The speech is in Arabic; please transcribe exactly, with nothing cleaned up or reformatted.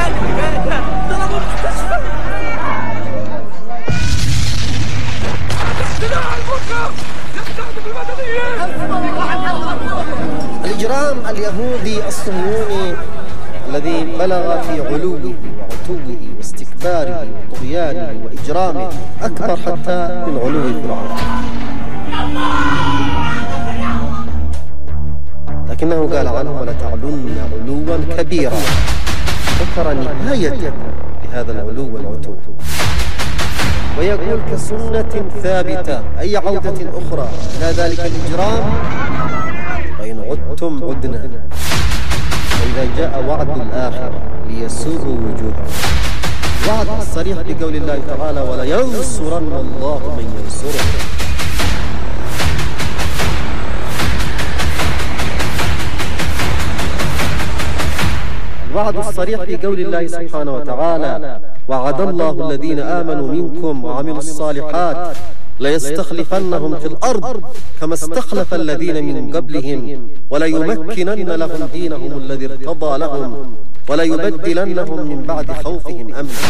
الإجرام اليهودي الصهيوني الذي بلغ في علوه وعتوه واستكباره وطغيانه وإجرامه أكبر حتى من علو فرعون، لكنه قال عنه ولتعلن علوا كبيرا، ذكر نهاية لهذا العلو والعتو، ويقول كسنة ثابتة أي عودة أخرى إلى ذلك الإجرام، فإن عدتم عدنا، وإذا جاء وعد الآخرة ليسوءوا وجوههم، وعد الصريح بقول الله تعالى ولينصرن الله من ينصره. الوعد الصريح في قول الله سبحانه وتعالى وعد الله الذين آمنوا منكم وعملوا الصالحات ليستخلفنهم في الأرض كما استخلف الذين من قبلهم وليمكنن لهم دينهم الذي ارتضى لهم وليبدلنهم من بعد خوفهم أمنا.